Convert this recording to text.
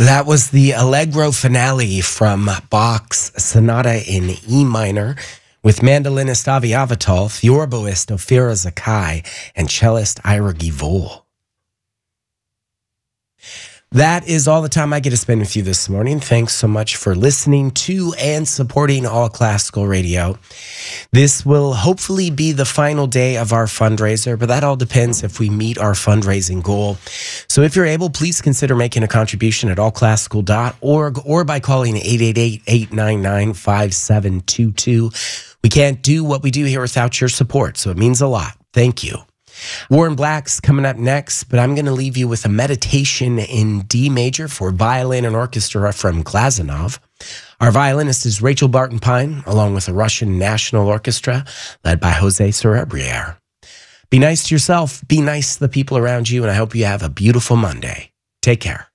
That was the Allegro finale from Bach's Sonata in E minor with mandolinist Avi Avital, theorboist Ophira Zakai, and cellist Ira Givol. That is all the time I get to spend with you this morning. Thanks so much for listening to and supporting All Classical Radio. This will hopefully be the final day of our fundraiser, but that all depends if we meet our fundraising goal. So if you're able, please consider making a contribution at allclassical.org or by calling 888-899-5722. We can't do what we do here without your support, so it means a lot. Thank you. Warren Black's coming up next, but I'm going to leave you with a meditation in D major for violin and orchestra from Glazunov. Our violinist is Rachel Barton-Pine, along with the Russian National Orchestra, led by Jose Cerebrier. Be nice to yourself, be nice to the people around you, and I hope you have a beautiful Monday. Take care.